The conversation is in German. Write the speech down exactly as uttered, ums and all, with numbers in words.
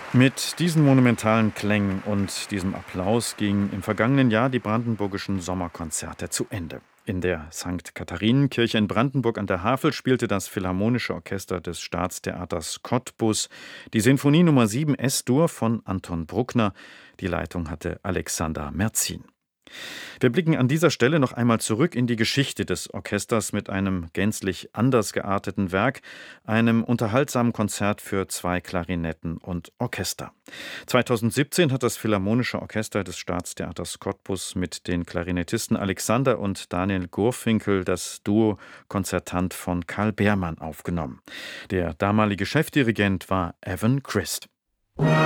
Mit diesen monumentalen Klängen und diesem Applaus gingen im vergangenen Jahr die brandenburgischen Sommerkonzerte zu Ende. In der Sankt Katharinenkirche in Brandenburg an der Havel spielte das Philharmonische Orchester des Staatstheaters Cottbus die Sinfonie Nummer sieben S-Dur von Anton Bruckner. Die Leitung hatte Alexander Merzin. Wir blicken an dieser Stelle noch einmal zurück in die Geschichte des Orchesters mit einem gänzlich anders gearteten Werk, einem unterhaltsamen Konzert für zwei Klarinetten und Orchester. zweitausendsiebzehn hat das Philharmonische Orchester des Staatstheaters Cottbus mit den Klarinettisten Alexander und Daniel Gurfinkel das Duo Konzertant von Karl Beermann aufgenommen. Der damalige Chefdirigent war Evan Christ.